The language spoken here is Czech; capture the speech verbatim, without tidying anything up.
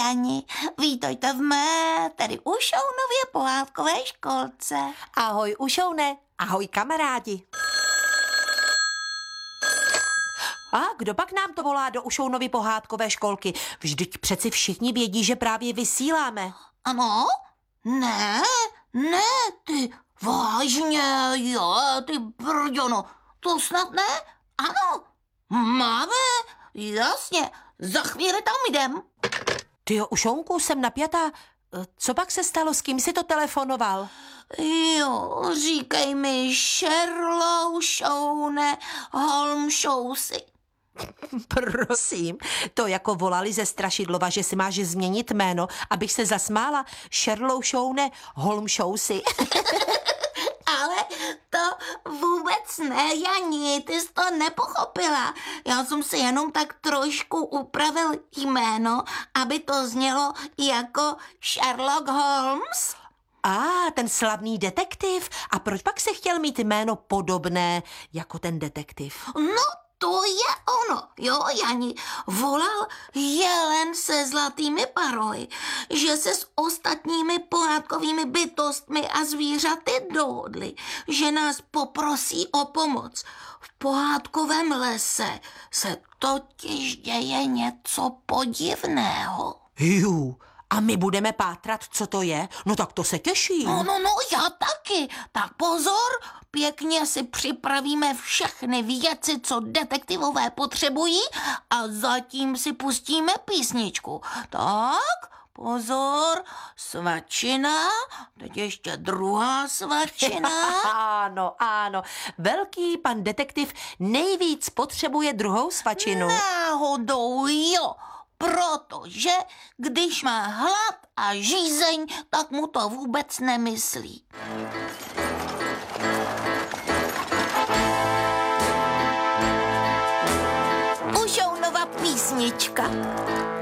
Jani, vítejte v mé, tedy u Šounově pohádkové školce. Ahoj Ušoune, ahoj kamarádi. A kdo pak nám to volá do Ušounovy pohádkové školky? Vždyť přeci všichni vědí, že právě vysíláme. Ano? Ne, ne, ty vážně, jo, ty brďono, to snad ne? Ano, máme, jasně, za chvíli tam jdem. Tyjo, Ušounku, jsem napjatá. Co pak se stalo, s kým si to telefonoval? Jo, říkej mi Sherlock, Shoune, Holmeshousy. Prosím, to jako volali ze Strašidlova, že si máš změnit jméno, abych se zasmála. Sherlock, Shoune, Holmeshousy. Ale to vůbec ne, Jani, ty jsi to nepochopila. Já jsem si jenom tak trošku upravil jméno, aby to znělo jako Sherlock Holmes. A, ah, ten slavný detektiv. A proč pak se chtěl mít jméno podobné jako ten detektiv? No, to je ono, jo, Jani. Volal jelen se zlatými parohy, že se s ostatními pohádkovými bytostmi a zvířaty dohodli, že nás poprosí o pomoc. V pohádkovém lese se totiž děje něco podivného. Jú, a my budeme pátrat, co to je? No tak to se těším. No, no, no, já taky. Tak pozor, pěkně si připravíme všechny věci, co detektivové potřebují a zatím si pustíme písničku. Tak, pozor, svačina, teď ještě druhá svačina. Ano, ano, velký pan detektiv nejvíc potřebuje druhou svačinu. Náhodou jo. Protože když má hlad a žízeň, tak mu to vůbec nemyslí. Ušounova písnička.